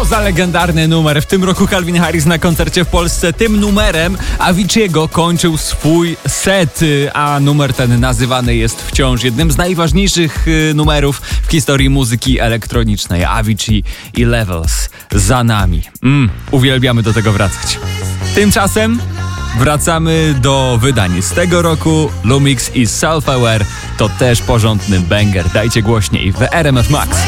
Co za legendarny numer. W tym roku Calvin Harris na koncercie w Polsce tym numerem Avicii'ego kończył swój set, a numer ten nazywany jest wciąż jednym z najważniejszych numerów w historii muzyki elektronicznej. Avicii i Levels za nami. Uwielbiamy do tego wracać. Tymczasem wracamy do wydań z tego roku. Lumix i Self Aware to też porządny banger. Dajcie głośniej w RMF Max.